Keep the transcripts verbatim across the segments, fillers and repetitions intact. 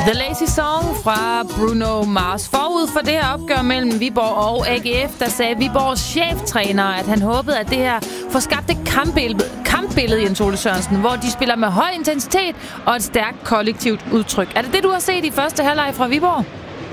The Lazy Song fra Bruno Mars. Forud for det her opgør mellem Viborg og A G F, der sagde Viborgs cheftræner, at han håbede, at det her får skabt et kampbillede, kampbillede Jens Ole Sørensen, hvor de spiller med høj intensitet og et stærkt kollektivt udtryk. Er det det, du har set i første halvleg fra Viborg?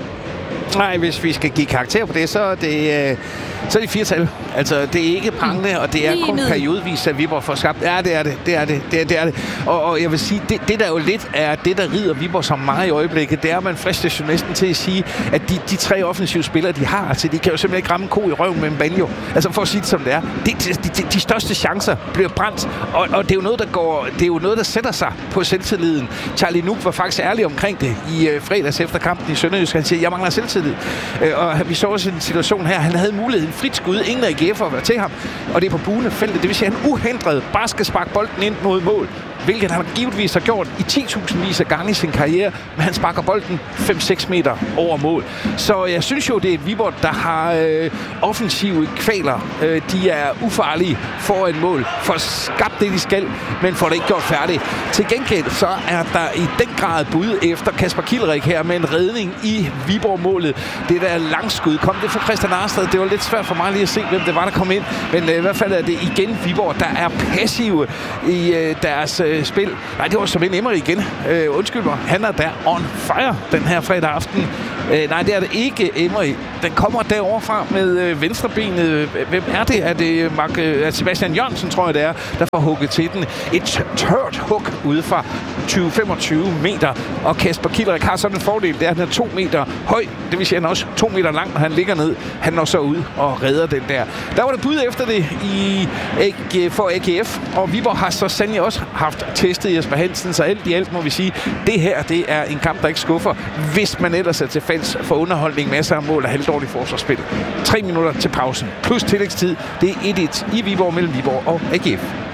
Nej, hvis vi skal give karakter på det, så er det, øh, så er det firetal. Altså, det er ikke prangende, og det er kun periodvis, at Viborg får skabt. Ja, det er det. Det er det. Det er det. Er det. Og, og jeg vil sige, det, det der jo lidt er det, der rider Viborg så meget i øjeblikket, det er, at man fristes jo næsten til at sige, at de, de tre offensive spillere, de har, altså, de kan jo simpelthen ikke ramme en ko i røven med en banjo. Altså, for at sige det som det er. De, de, de, de største chancer bliver brændt, og, og det er jo noget, der går, det er jo noget, der sætter sig på selvtilliden. Charlie Nuuk var faktisk ærlig omkring det i øh, fredags efter kampen i Sønderjysk. Han siger, jeg mangler selvtillid. Øh, og vi så også en situation her. Han havde muligheden frit skud. Ingen af A G F'er var til ham. Og det er på buende feltet. Det vil sige, at han uhindret bare skal sparke bolden ind mod mål. Hvilket han givetvis har gjort i ti tusind vis af gange i sin karriere. Men han sparker bolden fem seks meter over mål. Så jeg synes jo, det er et Viborg, der har øh, offensive kvaler. Øh, de er ufarlige foran mål. For skabt det, de skal, men får det ikke gjort færdigt. Til gengæld så er der i den grad bud efter Kasper Kielrik her med en redning i Viborg-målet. Det der langskud kom det fra Christian Arsted. Det var lidt svært for mig lige at se, hvem det var, der kom ind. Men øh, i hvert fald er det igen Viborg, der er passive i øh, deres øh, spil. Nej, det var som en Emery igen. Øh, undskyld mig. Han er der on fire den her fredag aften. Øh, nej, det er det ikke Emery. Den kommer derovre fra med øh, venstrebenet. Hvem er det? Er det Mark, øh, Sebastian Jørgensen, tror jeg det er, der får hugget til den. Et tørt hug ude fra tyve til femogtyve meter. Og Kasper Kielrik har sådan en fordel. Det er, at han er to meter høj. Det vil sige, at han er også to meter lang, når han ligger ned. Han når så ud og redder den der. Der var det bud efter det i, for A G F. Og Viborg har så sandelig også haft testet Jesper Hansen. Så alt i alt må vi sige, det her det er en kamp, der ikke skuffer, hvis man ellers er til fælles for underholdning, masser af mål og halvdårligt forsvarsspil. Tre minutter til pausen. Plus tillægstid. Det er et et i Viborg mellem Viborg og A G F.